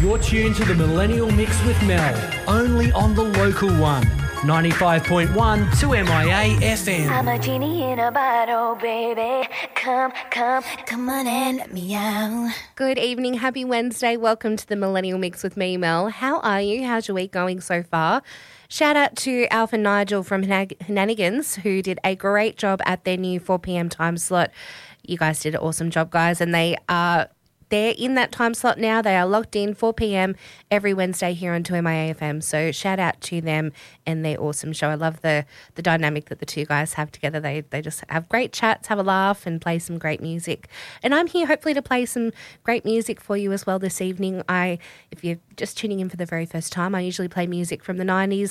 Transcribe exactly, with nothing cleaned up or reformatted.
You're tuned to the Millennial Mix with Mel, only on the local one, ninety-five point one to M I A F M. I'm a genie in a bottle, baby. Come, come, come on and let me out. Good evening, happy Wednesday. Welcome to the Millennial Mix with me, Mel. How are you? How's your week going so far? Shout out to Alf and Nigel from Henanigans, who did a great job at their new four p.m. time slot. You guys did an awesome job, guys, and they are they're in that time slot now. They are locked in four p.m. every Wednesday here on two M I A F M. So shout out to them and their awesome show. I love the the dynamic that the two guys have together. They they just have great chats, have a laugh, and play some great music. And I'm here hopefully to play some great music for you as well this evening. I, if you're just tuning in for the very first time, I usually play music from the nineties,